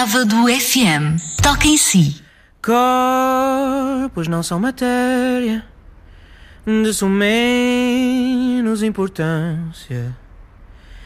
Sábado FM. Toca em si. Corpos não são matéria de sua menos importância.